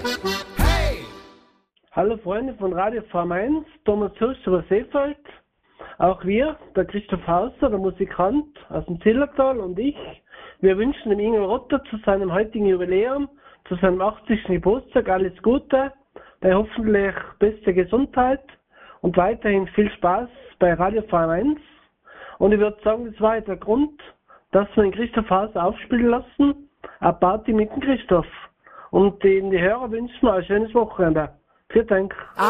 Hallo Freunde von Radio Farm 1, Thomas Hirsch über Seefeld. Auch wir, der Christoph Hauser, der Musikant aus dem Zillertal und ich, wir wünschen dem Ingo Rotter zu seinem heutigen Jubiläum, zu seinem 80. Geburtstag alles Gute, bei hoffentlich beste Gesundheit und weiterhin viel Spaß bei Radio Farm 1. Und ich würde sagen, das war jetzt der Grund, dass wir den Christoph Hauser aufspielen lassen, eine Party mit dem Christoph. Und die Hörer wünschen wir ein schönes Wochenende. Vielen Dank.